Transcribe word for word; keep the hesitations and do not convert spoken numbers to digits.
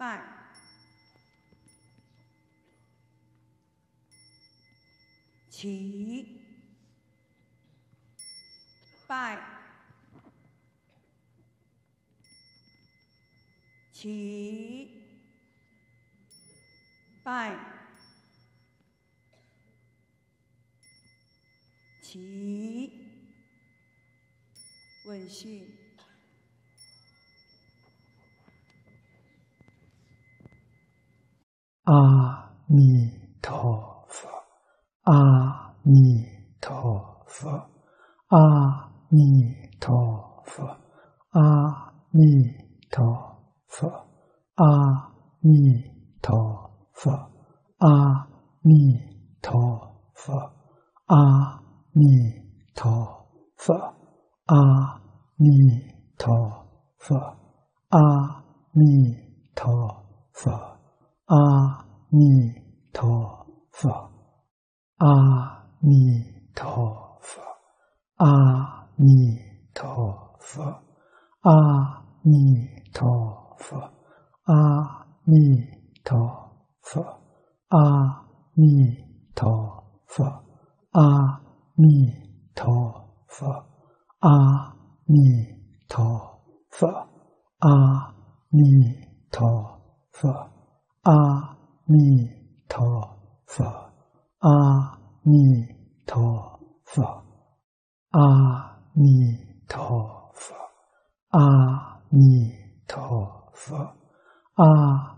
拜，起，拜，起，拜，起，问讯。 阿弥陀佛，阿弥陀佛，阿弥陀佛，阿弥陀佛，阿弥陀佛，阿弥陀佛，阿弥陀佛，阿弥陀佛，阿弥陀佛。阿弥陀佛，阿弥陀佛，阿弥陀佛，阿弥陀佛，阿弥陀佛，阿弥陀佛，阿弥陀佛，阿弥陀佛，阿弥陀佛。阿弥陀佛，阿弥陀佛，阿弥陀佛，阿弥陀佛，阿